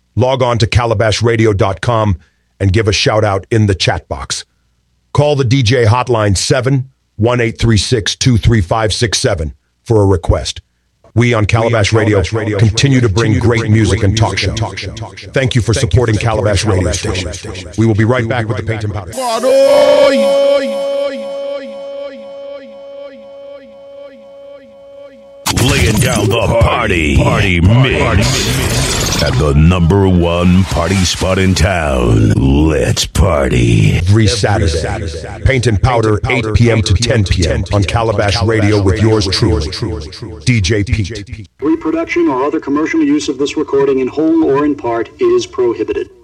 log on to calabashradio.com and give a shout out in the chat box. Call the DJ hotline 71836-23567 for a request. We on Calabash Radio continue to bring great music and talk show. Thank you for supporting Calabash Radio Station. We will be right back with the Paint and Powder. Laying down the party mix at the number one party spot in town. Let's party. Every Saturday, Paint and Powder, 8 p.m. to 10 p.m. on Calabash Radio with yours truly, DJ Pete. Reproduction or other commercial use of this recording in whole or in part is prohibited.